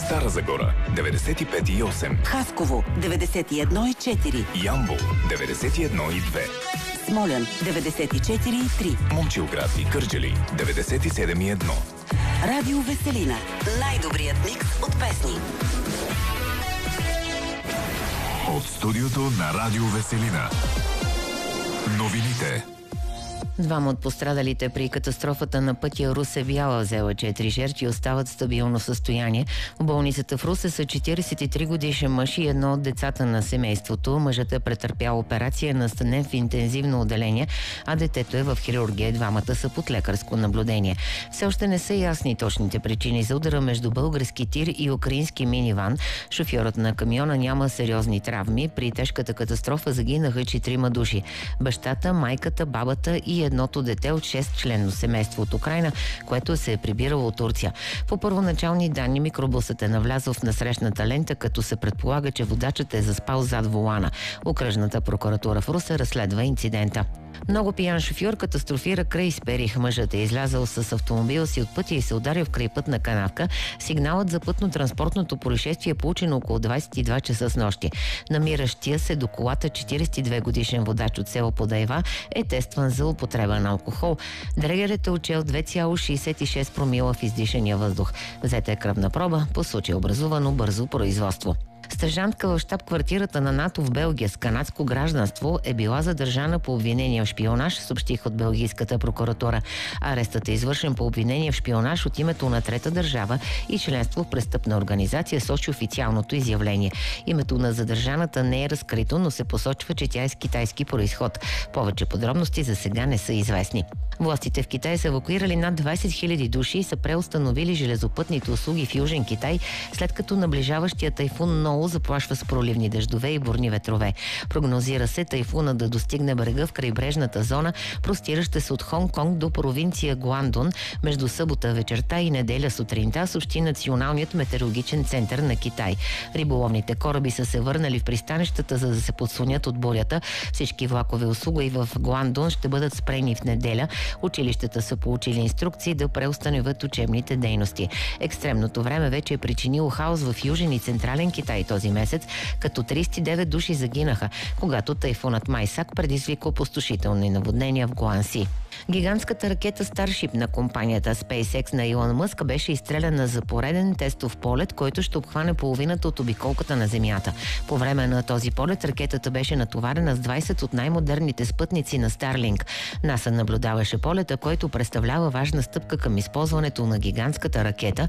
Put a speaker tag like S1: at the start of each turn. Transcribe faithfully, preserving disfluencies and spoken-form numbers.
S1: Стара Загора деветдесет и пет и осем,
S2: Хасково деветдесет и едно и четири,
S1: Ямбол деветдесет и едно и две,
S2: Смолян деветдесет и четири и три,
S1: Момчилград и Кърджали деветдесет и седем и едно.
S2: Радио Веселина. Най-добрият микс от песни.
S1: От студиото на Радио Веселина. Новините.
S3: Двама от пострадалите при катастрофата на пътя Русе-Бяла взела четири жертви и остават в стабилно състояние. В болницата в Русе са четиридесет и три годишен мъж и едно от децата на семейството. Мъжът е претърпял операция, настанен в интензивно отделение, а детето е в хирургия. Двамата са под лекарско наблюдение. Все още не са ясни точните причини за удара между български тир и украински миниван. Шофьорът на камиона няма сериозни травми. При тежката катастрофа загинаха четирима души. Бащата, майката, бабата и едното дете от шест-членно семейство от Украйна, което се е прибирало от Турция. По първоначални данни микробусът е навлязъл в насрещната лента, като се предполага, че водачът е заспал зад волана. Окръжната прокуратура в Русе разследва инцидента. Много пиян шофьор катастрофира край Сперих. Мъжът е излязъл с автомобила си от пътя и се ударил в край пътна канавка. Сигналът за пътно-транспортното происшествие е получен около двадесет и два часа снощи. Намиращия се до колата четиридесет и две годишен водач от село Подайва е тестван за употреба на алкохол. Дрегерът е отчел две цяло шейсет и шест промила в издишания въздух. Взета е кръвна проба, по случай образувано бързо производство. Стажантка в щаб-квартирата на НАТО в Белгия с канадско гражданство е била задържана по обвинение в шпионаж, съобщих от белгийската прокуратура. Арестът е извършен по обвинение в шпионаж от името на трета държава и членство в престъпна организация, сочи официалното изявление. Името на задържаната не е разкрито, но се посочва, че тя е с китайски произход. Повече подробности за сега не са известни. Властите в Китай са евакуирали над двадесет хиляди души и са преустановили железопътните услуги в Южен Китай, след като наближаващия тайфун Ноу заплашва с проливни дъждове и бурни ветрове. Прогнозира се тайфуна да достигне брега в крайбрежната зона, простираща се от Хонг-Конг до провинция Гуандун между събота вечерта и неделя сутринта, съобщи Националният метеорологичен център на Китай. Риболовните кораби са се върнали в пристанищата, за да се подслонят от бурята. Всички влакове услуги в Гуандун ще бъдат спрени в неделя. Училищата са получили инструкции да преустановят учебните дейности. Екстремното време вече е причинило хаос в Южен и Централен Китай този месец, като тридесет и девет души загинаха, когато тайфунът Майсак предизвика опустошителни наводнения в Гуанси. Гигантската ракета Starship на компанията SpaceX на Илон Мъск беше изстреляна за пореден тестов полет, който ще обхване половината от обиколката на Земята. По време на този полет ракетата беше натоварена с двадесет от най-модерните спътници на Starlink. НАСА наблюдаваше полета, който представлява важна стъпка към използването на гигантската ракета